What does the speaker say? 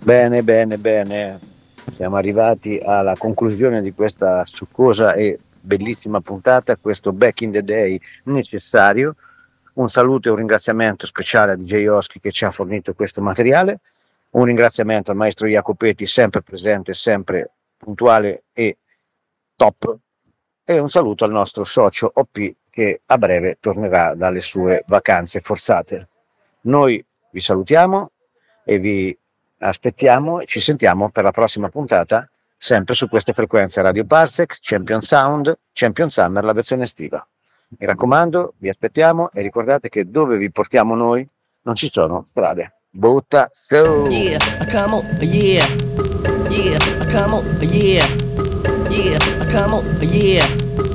Bene, bene, bene. Siamo arrivati alla conclusione di questa succosa e bellissima puntata, questo Back in the Day necessario. Un saluto e un ringraziamento speciale a DJ Oschi che ci ha fornito questo materiale. Un ringraziamento al maestro Jacopetti, sempre presente, sempre puntuale e top. E un saluto al nostro socio OP che a breve tornerà dalle sue vacanze forzate. Noi vi salutiamo e vi aspettiamo e ci sentiamo per la prossima puntata, sempre su queste frequenze Radio Parsec, Champion Sound, Champion Summer, la versione estiva. Mi raccomando, vi aspettiamo e ricordate che dove vi portiamo noi non ci sono strade. Butta su! Yeah, come on, yeah. Yeah, come on, yeah. Yeah, come on, yeah.